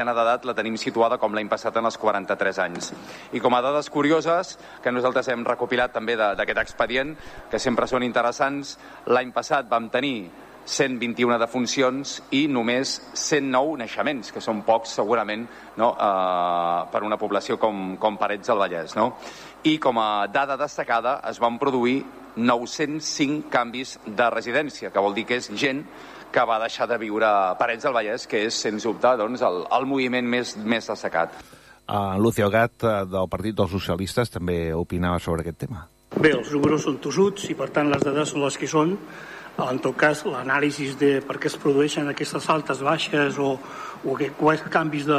d'edat la tenim situada com l'any passat en els 43 anys. I com a dades curioses que nosaltres hem recopilat també d'aquest expedient, que sempre són interessants, l'any passat vam tenir 121 defuncions i només 109 naixements, que són pocs segurament, no? Per una població com Parets del Vallès. No? I com a dada destacada es van produir 905 canvis de residència, que vol dir que és gent que va deixar de viure a Parets del Vallès, que és, sens dubte, doncs, el moviment més destacat. Lucio Gat, del Partit dels Socialistes, també opinava sobre aquest tema. Bé, els números són tossuts i, per tant, les dades són les que són. En tot cas, l'anàlisi de per què es produeixen aquestes altes, baixes o aquests canvis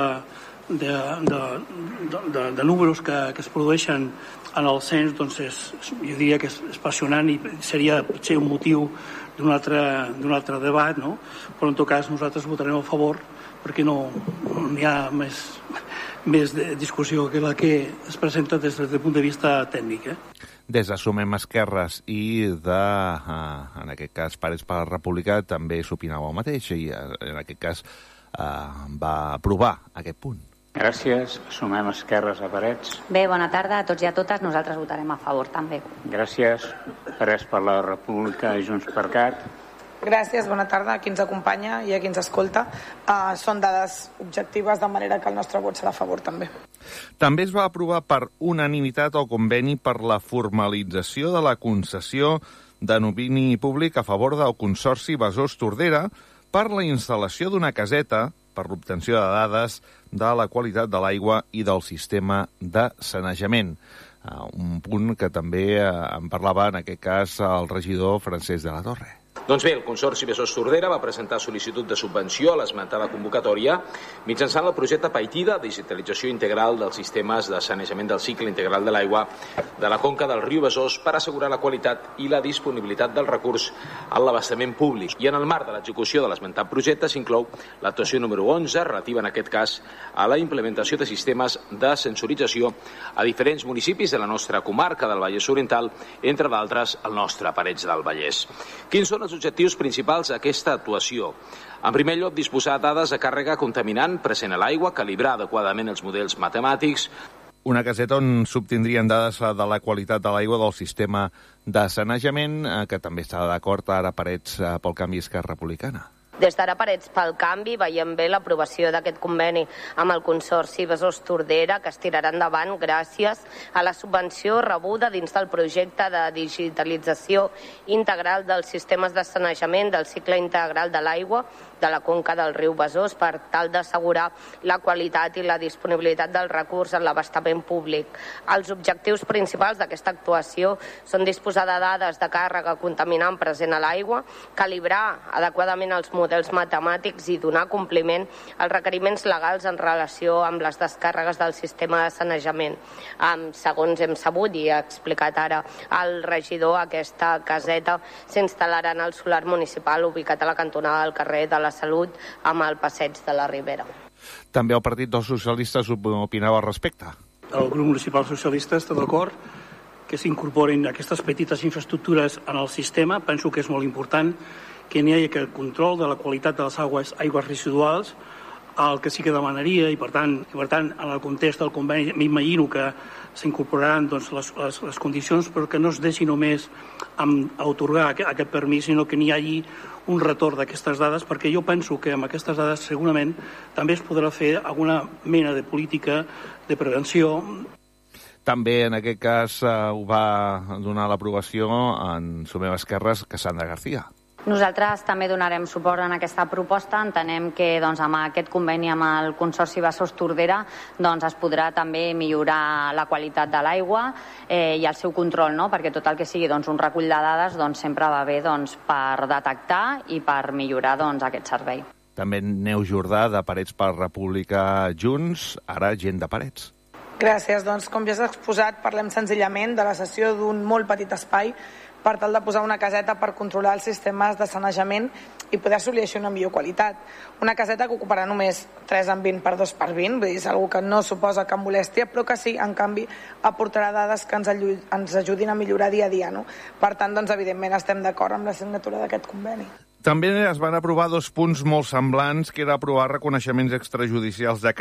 de números que es produeixen en el cens, doncs jo diria que és apassionant i seria potser un motiu d'un altre debat, no? Però en tot cas nosaltres votarem a favor perquè no hi ha més discussió que la que es presenta des del punt de vista tècnic. Des de Sumem Esquerres i en aquest cas, Parets per la República també s'opinava el mateix i en aquest cas va aprovar aquest punt. Gràcies. Sumem Esquerres a Parets. Bé, bona tarda a tots i a totes. Nosaltres votarem a favor, també. Gràcies. Parets per la República i Junts per Cat. Gràcies, bona tarda a qui ens acompanya i a qui ens escolta. Són dades objectives, de manera que el nostre vot serà a favor, també. També es va aprovar per unanimitat el conveni per la formalització de la concessió de domini públic a favor del Consorci Besòs-Tordera per la instal·lació d'una caseta per l'obtenció de dades de la qualitat de l'aigua i del sistema de sanejament. Un punt que també en parlava, en aquest cas, el regidor Francesc de la Torre. Doncs bé, el Consorci Besòs-Tordera va presentar sol·licitud de subvenció a l'esmentada convocatòria mitjançant el projecte Paitida, digitalització integral dels sistemes de sanejament del cicle integral de l'aigua de la conca del riu Besòs per assegurar la qualitat i la disponibilitat del recurs en l'abastament públic. I en el marc de l'execució de l'esmentat projecte s'inclou l'actuació número 11, relativa en aquest cas a la implementació de sistemes de sensorització a diferents municipis de la nostra comarca del Vallès Oriental, entre d'altres el nostre Parets del Vallès. Quins són els objectius principals d'aquesta actuació? En primer lloc, disposar de dades de càrrega contaminant present a l'aigua, calibrar adequadament els models matemàtics. Una caseta on s'obtindrien dades de la qualitat de l'aigua del sistema de sanejament, que també està d'acord ara Parets pel Canvi Esquerra Republicana. Des d'ara Parets pel Canvi veiem bé l'aprovació d'aquest conveni amb el Consorci Besòs-Tordera, que es tirarà endavant gràcies a la subvenció rebuda dins del projecte de digitalització integral dels sistemes de sanejament del cicle integral de l'aigua de la conca del riu Besòs per tal d'assegurar la qualitat i la disponibilitat del recurs en l'abastament públic. Els objectius principals d'aquesta actuació són disposar de dades de càrrega contaminant present a l'aigua, calibrar adequadament els models matemàtics i donar compliment als requeriments legals en relació amb les descàrregues del sistema de sanejament. Segons hem sabut i ha explicat ara el regidor, aquesta caseta s'instal·larà en el solar municipal ubicat a la cantonada del carrer de la Salut amb el passeig de la Ribera. També el Partit dels Socialistes opinava al respecte. El grup municipal socialista està d'acord que s'incorporin aquestes petites infraestructures en el sistema. Penso que és molt important que n'hi hagi el control de la qualitat de les aigües residuals, el que sí que demanaria, i per tant en el context del conveni m'imagino que s'incorporaran doncs, les condicions, però que no es deixi només atorgar aquest permís, sinó que n'hi hagi un retorn d'aquestes dades, perquè jo penso que amb aquestes dades segurament també es podrà fer alguna mena de política de prevenció. També en aquest cas ho va donar l'aprovació en Sumem Esquerres Cassandra García. Nosaltres també donarem suport en aquesta proposta. Entenem que amb aquest conveni amb el Consorci Besòs-Tordera es podrà també millorar la qualitat de l'aigua i el seu control, perquè tot el que sigui un recull de dades sempre va bé per detectar i per millorar aquest servei. També Neus Jordà, de Parets per República Junts, ara gent de Parets. Gràcies. Com ja s'ha exposat, parlem senzillament de la cessió d'un molt petit espai per tal de posar una caseta per controlar els sistemes de sanejament i poder assolir així una millor qualitat. Una caseta que ocuparà només 3 en 20 per 2 per 20, vull dir, és una cosa que no suposa cap molèstia, però que sí, en canvi, aportarà dades que ens ajudin a millorar dia a dia. No? Per tant, evidentment, estem d'acord amb la signatura d'aquest conveni. També es van aprovar 2 punts molt semblants, que era aprovar reconeixements extrajudicials de